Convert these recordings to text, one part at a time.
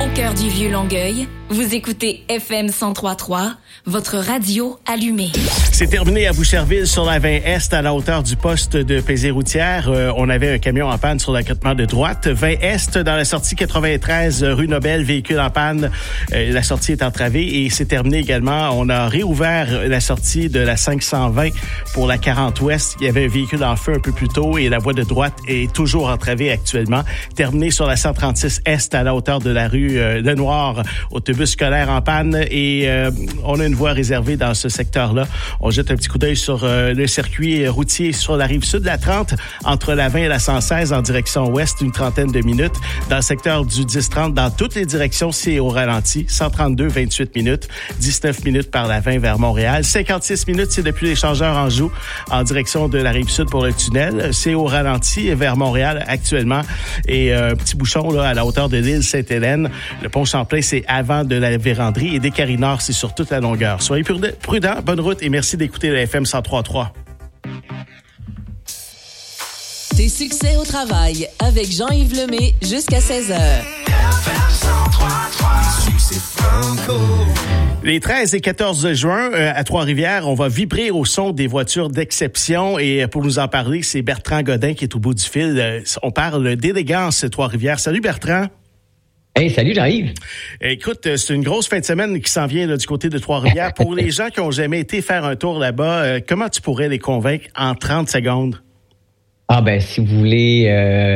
Au cœur du vieux Longueuil, vous écoutez FM 103.3, votre radio allumée. C'est terminé à Boucherville sur la 20 Est à la hauteur du poste de pesée routière. On avait un camion en panne sur l'accotement de droite. 20 Est dans la sortie 93 rue Nobel, véhicule en panne. La sortie est entravée et c'est terminé également. On a réouvert la sortie de la 520 pour la 40 Ouest. Il y avait un véhicule en feu un peu plus tôt et la voie de droite est toujours entravée actuellement. Terminé sur la 136 Est à la hauteur de la rue Lenoir, autobus scolaire en panne et on a une voie réservée dans ce secteur-là. On jette un petit coup d'œil sur le circuit routier sur la rive sud de la 30, entre la 20 et la 116 en direction ouest, une trentaine de minutes. Dans le secteur du 10-30, dans toutes les directions, c'est au ralenti. 132, 28 minutes. 19 minutes par la 20 vers Montréal. 56 minutes, c'est depuis l'échangeur Anjou en direction de la rive sud pour le tunnel. C'est au ralenti vers Montréal actuellement. Et un petit bouchon là à la hauteur de l'île Sainte-Hélène. Le pont Champlain, c'est avant de la Vérandrie. Et des Carinards, c'est sur toute la longueur. Soyez prudents, bonne route et merci d'écouter le FM 103.3. Tes succès au travail avec Jean-Yves Lemay jusqu'à 16h. Les 13 et 14 juin, à Trois-Rivières, on va vibrer au son des voitures d'exception. Et pour nous en parler, c'est Bertrand Godin qui est au bout du fil. On parle d'élégance Trois-Rivières. Salut Bertrand. Hey, salut Jean-Yves. Écoute, c'est une grosse fin de semaine qui s'en vient là, du côté de Trois-Rivières. Pour les gens qui ont jamais été faire un tour là-bas, comment tu pourrais les convaincre en 30 secondes? Ah ben, si vous voulez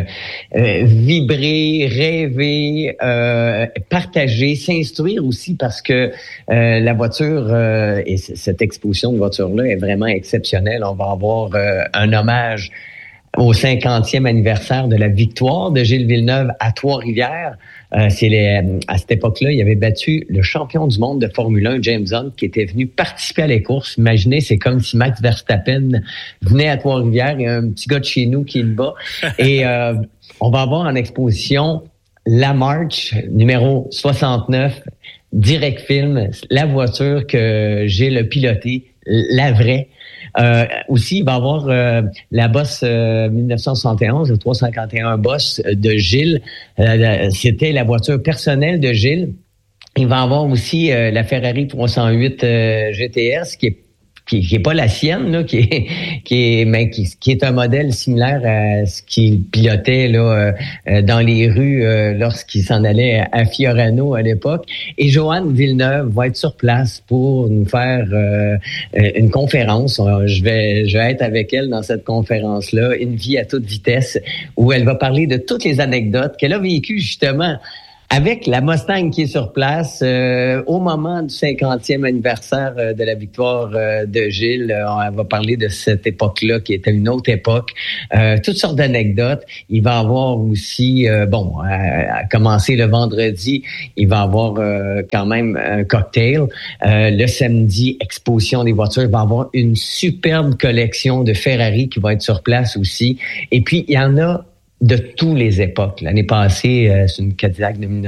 vibrer, rêver, partager, s'instruire aussi parce que la voiture et cette exposition de voiture-là est vraiment exceptionnelle. On va avoir un hommage au 50e anniversaire de la victoire de Gilles Villeneuve à Trois-Rivières. À cette époque-là, il avait battu le champion du monde de Formule 1, James Hunt, qui était venu participer à les courses. Imaginez, c'est comme si Max Verstappen venait à Trois-Rivières et un petit gars de chez nous qui le bat. Et on va avoir en exposition la March numéro 69, Direct Film, la voiture que Gilles a pilotée, la vraie. Aussi, il va y avoir la Boss 1971, le 351 Boss de Gilles. C'était la voiture personnelle de Gilles. Il va y avoir aussi la Ferrari 308 GTS, qui est pas la sienne, là, qui est un modèle similaire à ce qu'il pilotait là dans les rues lorsqu'il s'en allait à Fiorano à l'époque. Et Joanne Villeneuve va être sur place pour nous faire une conférence. Je vais être avec elle dans cette conférence-là, Une vie à toute vitesse, où elle va parler de toutes les anecdotes qu'elle a vécues justement avec la Mustang qui est sur place au moment du 50e anniversaire de la victoire de Gilles. On va parler de cette époque-là qui était une autre époque. Toutes sortes d'anecdotes. Il va y avoir aussi, à commencer le vendredi, il va y avoir quand même un cocktail. Le samedi, exposition des voitures. Il va y avoir une superbe collection de Ferrari qui va être sur place aussi. Et puis, il y en a de toutes les époques. L'année passée, c'est une Cadillac de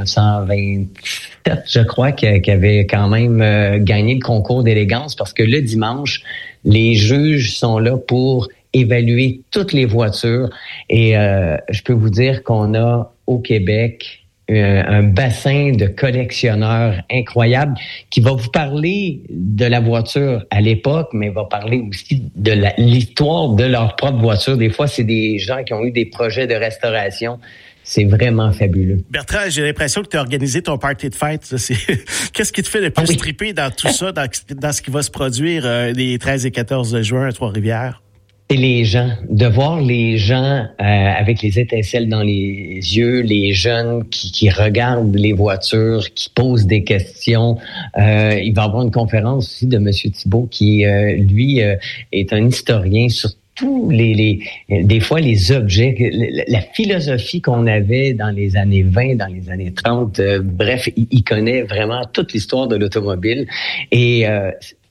1927, je crois, qui avait quand même gagné le concours d'élégance parce que le dimanche, les juges sont là pour évaluer toutes les voitures. Et je peux vous dire qu'on a au Québec un bassin de collectionneurs incroyable qui va vous parler de la voiture à l'époque, mais va parler aussi de l'histoire de leur propre voiture. Des fois, c'est des gens qui ont eu des projets de restauration. C'est vraiment fabuleux. Bertrand, j'ai l'impression que tu as organisé ton party de fête. Qu'est-ce qui te fait le plus triper dans tout ça, dans ce qui va se produire les 13 et 14 juin à Trois-Rivières? C'est les gens, de voir les gens avec les étincelles dans les yeux, les jeunes qui regardent les voitures, qui posent des questions. Il va y avoir une conférence aussi de M. Thibault qui, lui, est un historien sur tous des fois les objets, la philosophie qu'on avait dans les années 20, dans les années 30. Bref, il connaît vraiment toute l'histoire de l'automobile. Et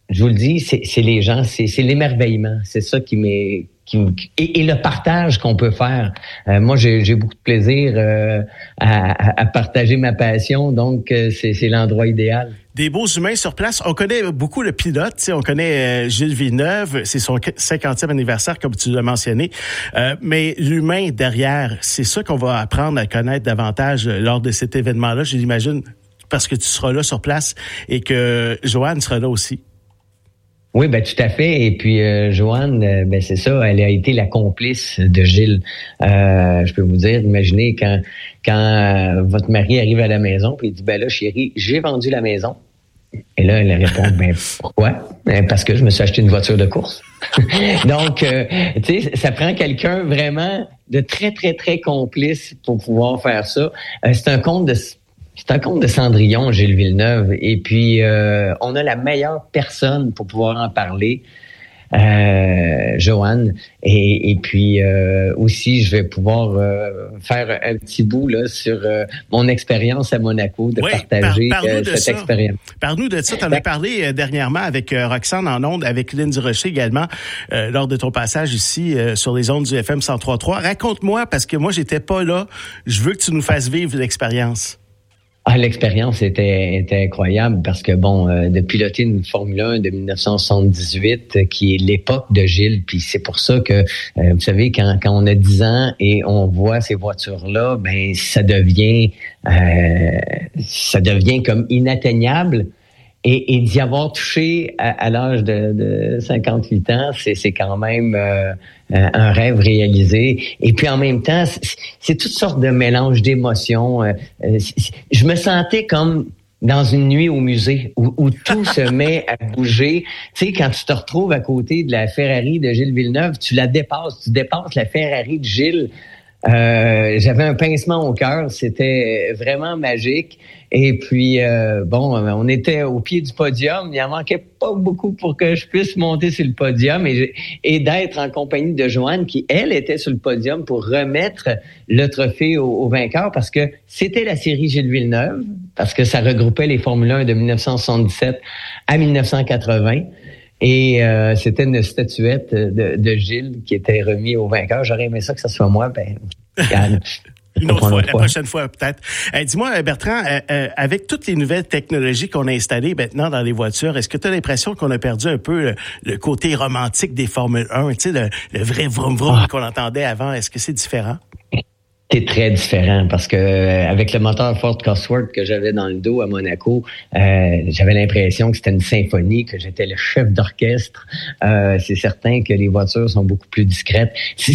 je vous le dis, c'est les gens, c'est l'émerveillement. C'est ça qui et le partage qu'on peut faire. Moi, j'ai beaucoup de plaisir à partager ma passion, donc c'est l'endroit idéal. Des beaux humains sur place. On connaît beaucoup le pilote, on connaît Gilles Villeneuve, c'est son 50e anniversaire, comme tu l'as mentionné. Mais l'humain derrière, c'est ça qu'on va apprendre à connaître davantage lors de cet événement-là, je l'imagine, parce que tu seras là sur place et que Joanne sera là aussi. Oui, ben tout à fait. Et puis Joanne, ben c'est ça, elle a été la complice de Gilles. Je peux vous dire, imaginez quand votre mari arrive à la maison puis il dit ben là chérie, j'ai vendu la maison. Et là elle répond ben pourquoi? Ben, parce que je me suis acheté une voiture de course. Donc tu sais, ça prend quelqu'un vraiment de très très très complice pour pouvoir faire ça. C'est un conte de Cendrillon, Gilles Villeneuve. Et puis, on a la meilleure personne pour pouvoir en parler, Joanne. Et puis, aussi, je vais pouvoir faire un petit bout là sur mon expérience à Monaco, de partager cette expérience. Parle-nous de ça. Tu en as parlé dernièrement avec Roxane en ondes, avec Lynn Durocher également, lors de ton passage ici sur les ondes du FM 103.3. Raconte-moi, parce que moi, j'étais pas là. Je veux que tu nous fasses vivre l'expérience. L'expérience était incroyable parce que, de piloter une Formule 1 de 1978, qui est l'époque de Gilles, puis c'est pour ça que, vous savez, quand on a 10 ans et on voit ces voitures-là, ben ça devient comme inatteignable. Et d'y avoir touché à l'âge de 58 ans, c'est quand même un rêve réalisé. Et puis en même temps, c'est toutes sortes de mélanges d'émotions. Je me sentais comme dans une nuit au musée où tout se met à bouger. Tu sais, quand tu te retrouves à côté de la Ferrari de Gilles Villeneuve, tu dépasses la Ferrari de Gilles. J'avais un pincement au cœur, c'était vraiment magique. Et puis, on était au pied du podium. Il en manquait pas beaucoup pour que je puisse monter sur le podium et d'être en compagnie de Joanne, qui, elle, était sur le podium pour remettre le trophée au vainqueur, parce que c'était la série Gilles Villeneuve, parce que ça regroupait les Formule 1 de 1977 à 1980. Et c'était une statuette de Gilles qui était remise au vainqueur. J'aurais aimé ça que ce soit moi. Une autre fois, la prochaine fois peut-être. Dis-moi, Bertrand, avec toutes les nouvelles technologies qu'on a installées maintenant dans les voitures, est-ce que tu as l'impression qu'on a perdu un peu le côté romantique des Formule 1, tu sais, le vrai vroom vroom qu'on entendait avant? Est-ce que c'est différent? C'est très différent parce que avec le moteur Ford Cosworth que j'avais dans le dos à Monaco, j'avais l'impression que c'était une symphonie, que j'étais le chef d'orchestre. C'est certain que les voitures sont beaucoup plus discrètes.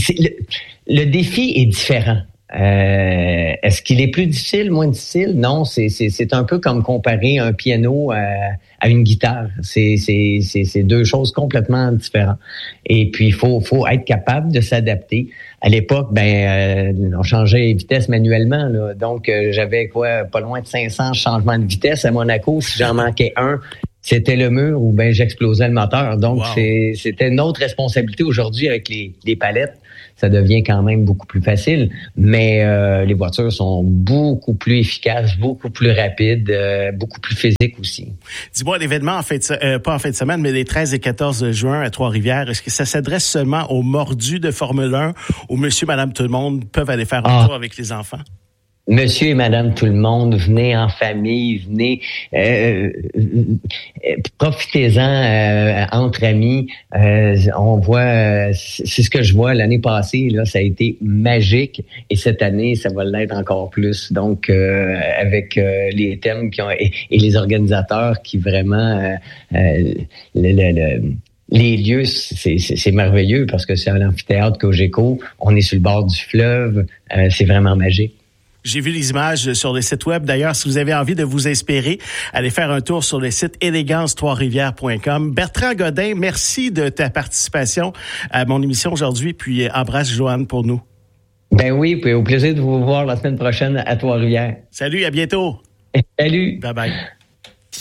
Le défi est différent. Est-ce qu'il est plus difficile, moins difficile? Non, c'est un peu comme comparer un piano à une guitare. C'est deux choses complètement différentes. Et puis, il faut être capable de s'adapter. À l'époque, on changeait les vitesses manuellement, là. Donc, j'avais pas loin de 500 changements de vitesse à Monaco. Si j'en manquais un, c'était le mur ou j'explosais le moteur. Donc, c'était une autre responsabilité. Aujourd'hui, avec les palettes, ça devient quand même beaucoup plus facile. Mais les voitures sont beaucoup plus efficaces, beaucoup plus rapides, beaucoup plus physiques aussi. Dis-moi, l'événement, pas en fin de semaine, mais les 13 et 14 juin à Trois-Rivières, est-ce que ça s'adresse seulement aux mordus de Formule 1 où monsieur, madame, tout le monde peuvent aller faire un tour avec les enfants? Monsieur et madame tout le monde, venez en famille, venez, profitez-en entre amis. On voit, c'est ce que je vois l'année passée, là, ça a été magique, et cette année, ça va l'être encore plus. Donc, avec les thèmes et les organisateurs qui vraiment les lieux, c'est merveilleux parce que c'est à l'amphithéâtre Cogeco, on est sur le bord du fleuve, c'est vraiment magique. J'ai vu les images sur le site web. D'ailleurs, si vous avez envie de vous inspirer, allez faire un tour sur le site élégancetroisrivières.com. Bertrand Godin, merci de ta participation à mon émission aujourd'hui, puis embrasse Joanne pour nous. Ben oui, puis au plaisir de vous voir la semaine prochaine à Trois-Rivières. Salut, à bientôt. Salut. Bye bye.